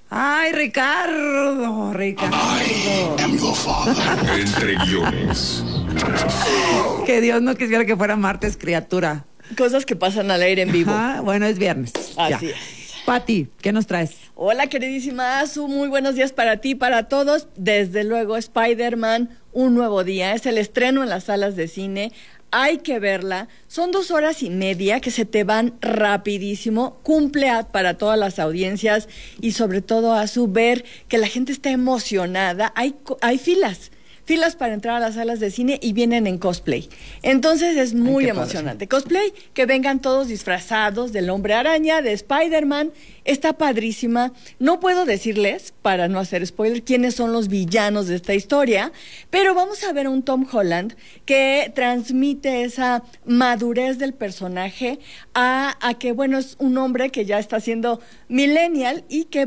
Ay, Ricardo. I am your father. Entre guiones. Que Dios no quisiera que fuera martes, criatura. Cosas que pasan al aire en vivo. Ajá, bueno, es viernes. Así Ya. es. Pati, ¿qué nos traes? Hola, queridísima Azu, muy buenos días para ti, para todos. Desde luego, Spider-Man, un nuevo día. Es el estreno en las salas de cine. Hay que verla. Son 2 horas y media que se te van rapidísimo. Cumple para todas las audiencias y sobre todo a su ver que la gente está emocionada. Hay filas para entrar a las salas de cine y vienen en cosplay. Entonces es muy emocionante. Cosplay, que vengan todos disfrazados del Hombre Araña, de Spider-Man. Está padrísima. No puedo decirles, para no hacer spoiler, quiénes son los villanos de esta historia, pero vamos a ver a un Tom Holland que transmite esa madurez del personaje a que, bueno, es un hombre que ya está siendo millennial y que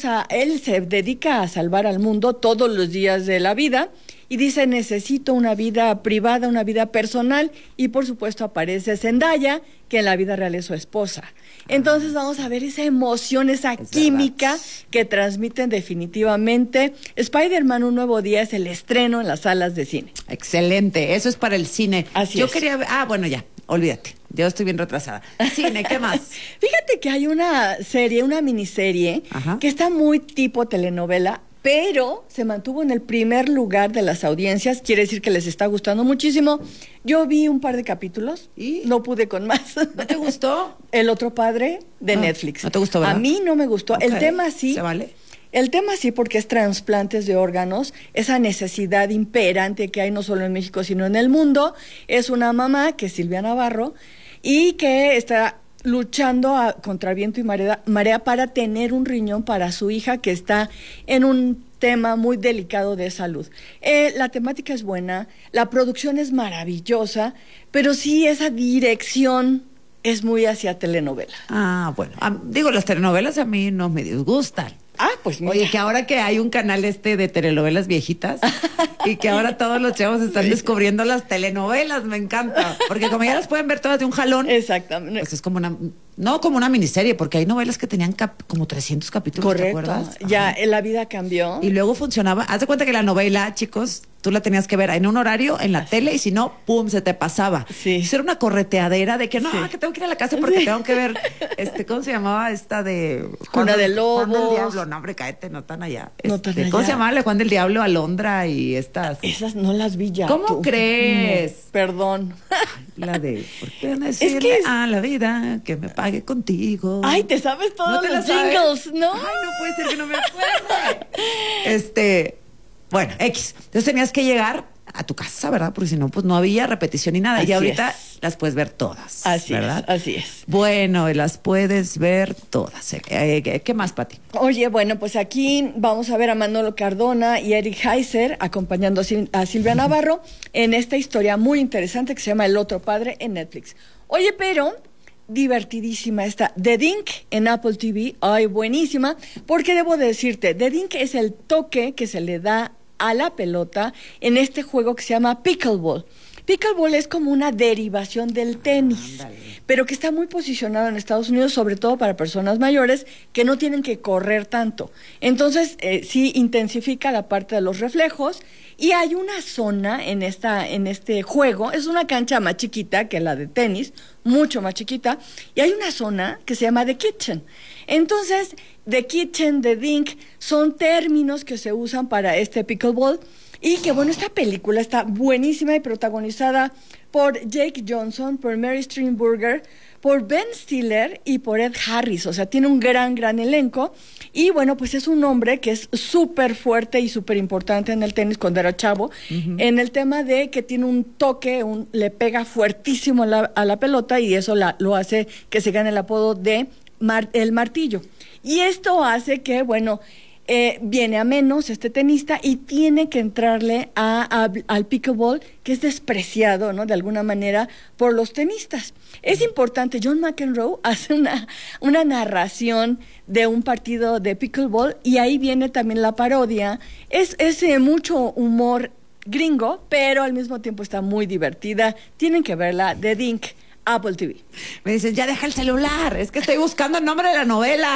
él se dedica a salvar al mundo todos los días de la vida. Y dice, necesito una vida privada, una vida personal. Y por supuesto aparece Zendaya, que en la vida real es su esposa. Entonces vamos a ver esa emoción, esa química que transmiten definitivamente. Spider-Man, un nuevo día es el estreno en las salas de cine. Excelente, eso es para el cine. Así es. Quería ver... bueno, ya, olvídate. Yo estoy bien retrasada. Cine, ¿qué más? Fíjate que hay una miniserie, Ajá, que está muy tipo telenovela, pero se mantuvo en el primer lugar de las audiencias. Quiere decir que les está gustando muchísimo. Yo vi un par de capítulos y no pude con más. ¿No te gustó? El otro padre de Netflix. ¿No te gustó, verdad? A mí no me gustó. Okay. El tema sí. ¿Se vale? El tema sí, porque es trasplantes de órganos, esa necesidad imperante que hay no solo en México, sino en el mundo. Es una mamá, que es Silvia Navarro, y que está luchando contra viento y marea para tener un riñón para su hija, que está en un tema muy delicado de salud. La temática es buena, la producción es maravillosa, pero sí esa dirección es muy hacia telenovela. Bueno, las telenovelas a mí no me disgustan. Pues mira. Oye, que ahora que hay un canal de telenovelas viejitas y que ahora todos los chavos están descubriendo las telenovelas, me encanta. Porque como ya las pueden ver todas de un jalón. Exactamente. Pues es como como una miniserie, porque hay novelas que tenían como 300 capítulos. Correcto. ¿Te acuerdas? Ya la vida cambió. Y luego funcionaba. Haz de cuenta que la novela, chicos, tú la tenías que ver en un horario, en la tele, y si no, ¡pum!, se te pasaba. Sí. Eso era una correteadera de que que tengo que ir a la casa porque tengo que ver, ¿cómo se llamaba esta de Cuna de Lobos? Juan del Diablo, no, hombre, cállate, no tan allá. No tan allá. ¿Cómo se llamaba? Juan del Diablo, Alondra y estas. Esas no las vi ya. ¿Cómo crees? No, perdón. La de, ¿por qué no decirle a la vida que me pague contigo? Ay, te sabes todos ¿No te los la jingles, sabes? ¿no? Ay, no puede ser que no me acuerde. Bueno, X. Entonces tenías que llegar a tu casa, ¿verdad? Porque si no, pues no había repetición ni nada. Así y ahorita es. las puedes ver todas. Así ¿verdad? Así es. Bueno, las puedes ver todas. ¿Qué más, Pati? Oye, bueno, pues aquí vamos a ver a Manolo Cardona y Eric Heiser acompañando a Silvia Navarro en esta historia muy interesante que se llama El Otro Padre en Netflix. Oye, pero divertidísima esta The Dink en Apple TV. Ay, buenísima, porque debo decirte, The Dink es el toque que se le da a la pelota en este juego que se llama Pickleball. Pickleball es como una derivación del tenis, pero que está muy posicionado en Estados Unidos, sobre todo para personas mayores que no tienen que correr tanto. Entonces, sí intensifica la parte de los reflejos. Y hay una zona en este juego, es una cancha más chiquita que la de tenis, mucho más chiquita, y hay una zona que se llama The Kitchen. Entonces, The Kitchen, The Dink, son términos que se usan para este pickleball, y que bueno, esta película está buenísima y protagonizada por Jake Johnson, por Mary Steenburgen, por Ben Stiller y por Ed Harris. O sea, tiene un gran elenco. Y bueno, pues es un hombre que es súper fuerte y súper importante en el tenis cuando era chavo, en el tema de que tiene un toque, le pega fuertísimo a la pelota, y eso lo hace que se gane el apodo de el martillo. Y esto hace que, bueno, viene a menos este tenista y tiene que entrarle al pickleball, que es despreciado, ¿no?, de alguna manera por los tenistas. Es importante, John McEnroe hace una narración de un partido de pickleball, y ahí viene también la parodia. Es mucho humor gringo, pero al mismo tiempo está muy divertida. Tienen que verla, The Dink, Apple TV. Me dicen, ya deja el celular, es que estoy buscando el nombre de la novela.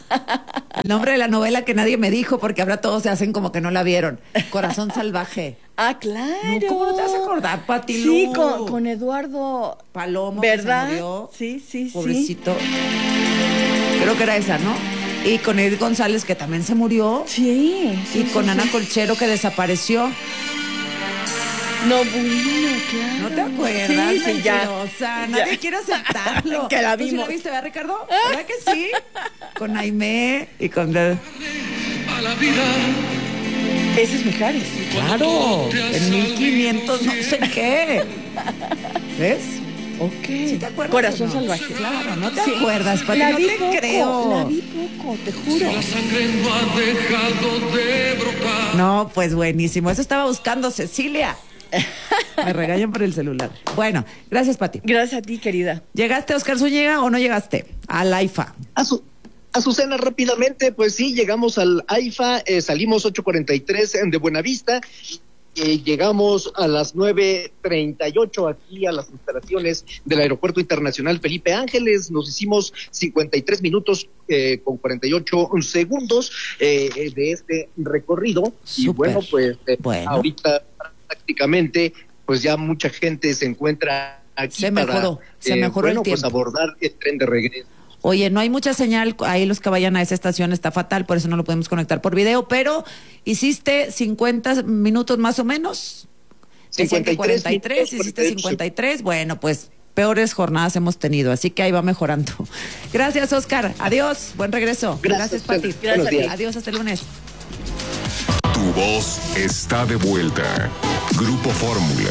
El nombre de la novela que nadie me dijo, porque ahora todos se hacen como que no la vieron. Corazón salvaje. Ah, claro. No, ¿cómo no te vas a acordar, Pati Sí, Lu? con Eduardo Palomo, ¿verdad? que se murió. Sí. Pobrecito. Creo que era esa, ¿no? Y con Edith González, que también se murió. Sí. Y con Ana Colchero, que desapareció. No, bueno, claro. ¿No te acuerdas? Sí, ya. Mentirosa. Nadie quiere aceptarlo. Que la ¿Tú sí vimos. la viste, verdad, Ricardo? ¿Verdad que sí? Con Aimé y con... A la vida. Ese es Mijares. Claro, en 1500 no sé qué. ¿Ves? Ok. ¿Sí te acuerdas? Corazón o no? salvaje. Claro, no te Sí. acuerdas, Pati, La no vi te poco, creo. La vi poco, te juro. La sangre no ha dejado de brotar. No, pues buenísimo. Eso estaba buscando Cecilia. Me regañan por el celular. Bueno, gracias, Pati. Gracias a ti, querida. ¿Llegaste, Oscar Zúñiga, o no llegaste? Al AIFA. Azucena, rápidamente, pues sí, llegamos al AIFA, salimos 8:43 de Buenavista, llegamos a las 9:38 aquí a las instalaciones del Aeropuerto Internacional Felipe Ángeles, nos hicimos 53 minutos con 48 segundos de este recorrido. Y Súper. bueno, pues Bueno. ahorita prácticamente pues ya mucha gente se encuentra aquí Se mejoró el pues tiempo. abordar el tren de regreso. Oye, no hay mucha señal, ahí los que vayan a esa estación está fatal, por eso no lo podemos conectar por video, pero hiciste 50 minutos más o menos. Decían que 43, hiciste 53, bueno, pues peores jornadas hemos tenido, así que ahí va mejorando. Gracias, Oscar, adiós, buen regreso. Gracias, Pati. Buenos días. Adiós, hasta el lunes. Tu voz está de vuelta. Grupo Fórmula.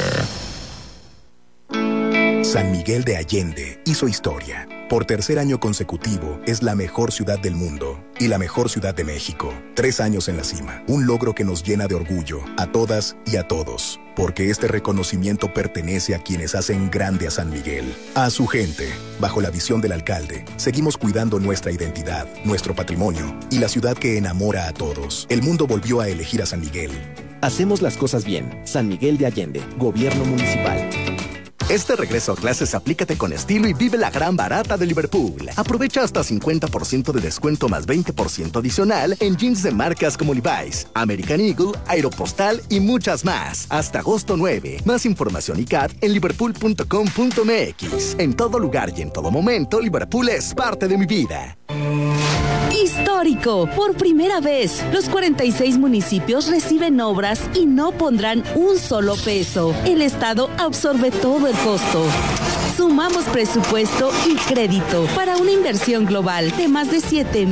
San Miguel de Allende hizo historia. Por tercer año consecutivo, es la mejor ciudad del mundo y la mejor ciudad de México. 3 años en la cima, un logro que nos llena de orgullo a todas y a todos, porque este reconocimiento pertenece a quienes hacen grande a San Miguel, a su gente. Bajo la visión del alcalde, seguimos cuidando nuestra identidad, nuestro patrimonio y la ciudad que enamora a todos. El mundo volvió a elegir a San Miguel. Hacemos las cosas bien. San Miguel de Allende, Gobierno Municipal. Este regreso a clases aplícate con estilo y vive la gran barata de Liverpool. Aprovecha hasta 50% de descuento más 20% adicional en jeans de marcas como Levi's, American Eagle, Aeropostal y muchas más. Hasta agosto 9. Más información y CAT en liverpool.com.mx. En todo lugar y en todo momento, Liverpool es parte de mi vida. Histórico. Por primera vez, los 46 municipios reciben obras y no pondrán un solo peso. El Estado absorbe todo el costo. Sumamos presupuesto y crédito para una inversión global de más de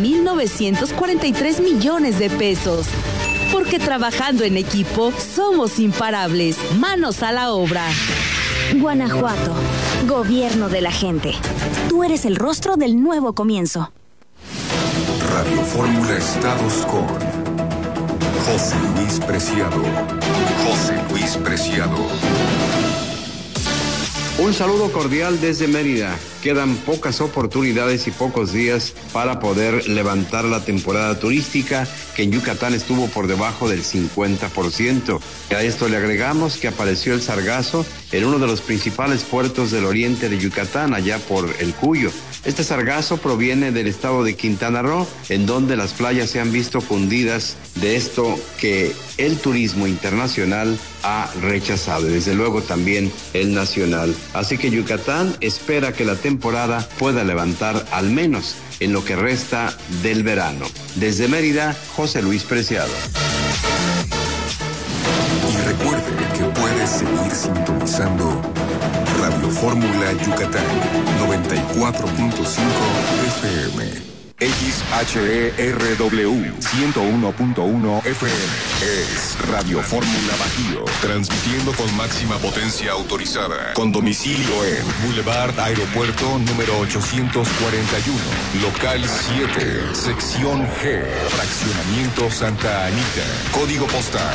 7,943 millones de pesos. Porque trabajando en equipo, somos imparables. Manos a la obra. Guanajuato, gobierno de la gente. Tú eres el rostro del nuevo comienzo. Radio Fórmula Estados con José Luis Preciado. José Luis Preciado. Un saludo cordial desde Mérida. Quedan pocas oportunidades y pocos días para poder levantar la temporada turística, que en Yucatán estuvo por debajo del 50%. Y a esto le agregamos que apareció el sargazo en uno de los principales puertos del oriente de Yucatán, allá por El Cuyo. Este sargazo proviene del estado de Quintana Roo, en donde las playas se han visto fundidas de esto que el turismo internacional ha rechazado, y desde luego también el nacional. Así que Yucatán espera que la temporada pueda levantar al menos en lo que resta del verano. Desde Mérida, José Luis Preciado. Y recuerde que puedes seguir sintonizando Radio Fórmula Yucatán 94.5 FM. XHERW 101.1 FM es Radio Fórmula Bajío, transmitiendo con máxima potencia autorizada, con domicilio en Boulevard Aeropuerto número 841, local 7, sección G, fraccionamiento Santa Anita, código postal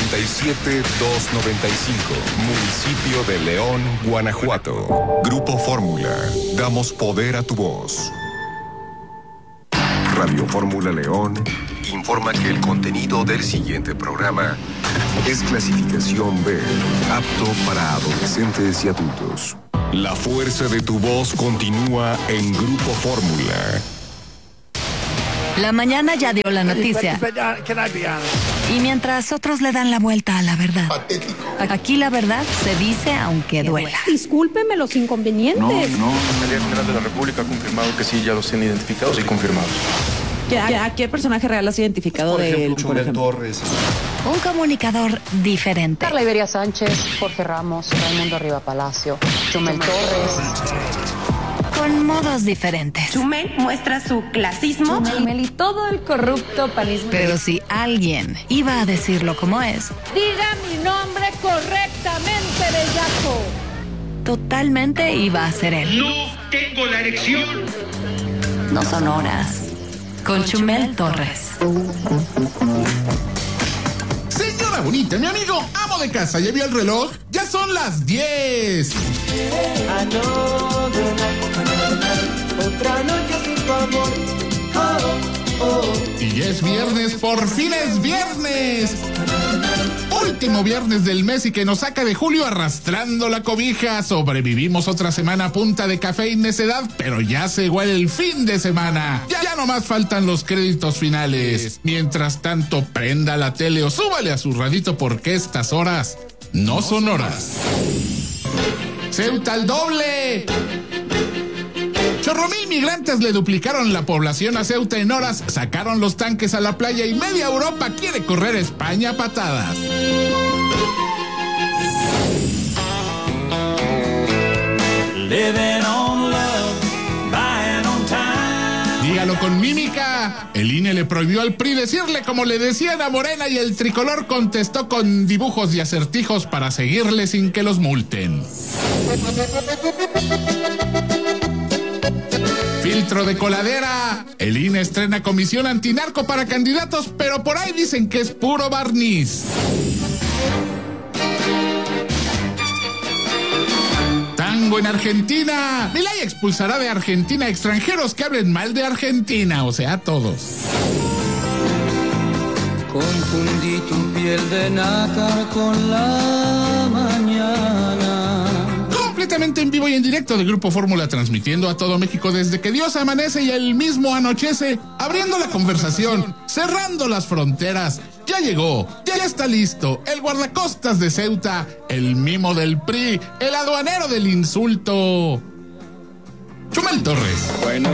37295, municipio de León, Guanajuato. Grupo Fórmula, damos poder a tu voz. Radio Fórmula León informa que el contenido del siguiente programa es clasificación B, apto para adolescentes y adultos. La fuerza de tu voz continúa en Grupo Fórmula. La mañana ya dio la noticia. Y mientras otros le dan la vuelta a la verdad. Patético. Aquí la verdad se dice aunque duela. Discúlpeme los inconvenientes. No. La Fiscalía General de la República ha confirmado que sí, ya los tienen identificados y confirmados. ¿A qué personaje real has identificado de él? Chumel Torres. Un comunicador diferente. Carla Iberia Sánchez, Jorge Ramos, Raimundo Riva Palacio, Chumel Torres. Con modos diferentes. Chumel muestra su clasismo. Chumel y todo el corrupto panismo. Pero si alguien iba a decirlo como es, diga mi nombre correctamente, bellaco. Totalmente iba a ser él. No tengo la erección. No son horas. Con Chumel Torres. Señora bonita, mi amigo amo de casa, ¿ya vio el reloj? Ya son las 10. Otra noche sin tu amor. Y es viernes, por fin es viernes. Último viernes del mes y que nos saca de julio arrastrando la cobija. Sobrevivimos otra semana a punta de café y necedad, pero ya se huele el fin de semana. Ya nomás faltan los créditos finales. Mientras tanto, prenda la tele o súbale a su radito porque estas horas no son horas. ¡Ceuta al doble! 8,000 migrantes le duplicaron la población a Ceuta en horas, sacaron los tanques a la playa y media Europa quiere correr a España a patadas. Dígalo con mímica. El INE le prohibió al PRI decirle como le decían a Morena y el tricolor contestó con dibujos y acertijos para seguirle sin que los multen. Filtro de coladera. El INE estrena comisión antinarco para candidatos, pero por ahí dicen que es puro barniz. Tango en Argentina. Milei expulsará de Argentina a extranjeros que hablen mal de Argentina, o sea, todos. Confundí tu piel de nácar con la mañana. Completamente en vivo y en directo de Grupo Fórmula, transmitiendo a todo México desde que Dios amanece y el mismo anochece, abriendo la conversación, cerrando las fronteras. Ya llegó, ya está listo, el guardacostas de Ceuta, el mimo del PRI, el aduanero del insulto. Chumel Torres. Bueno,